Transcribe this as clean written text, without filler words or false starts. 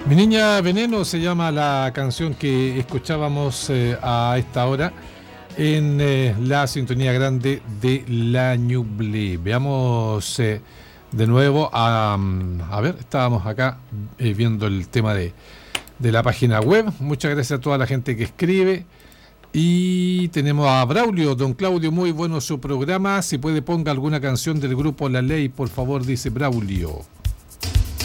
Mi niña Veneno se llama la canción que escuchábamos a esta hora en la sintonía grande de la Ñuble. Veamos de nuevo a ver, estábamos acá viendo el tema de la página web. Muchas gracias a toda la gente que escribe. Y tenemos a Braulio, don Claudio, muy bueno su programa. Si puede ponga alguna canción del grupo La Ley, por favor, dice Braulio.